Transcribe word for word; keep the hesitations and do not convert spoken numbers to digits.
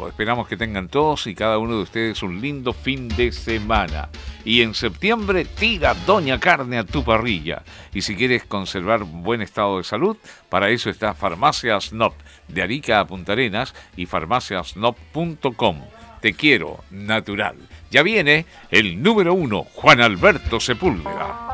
sábado. Esperamos que tengan todos y cada uno de ustedes un lindo fin de semana. Y en septiembre tira Doña Carne a tu parrilla. Y si quieres conservar buen estado de salud, para eso está Farmacia Snob, de Arica a Punta Arenas, y farmacia snob punto com. Te quiero natural. Ya viene el número uno, Juan Alberto Sepúlveda.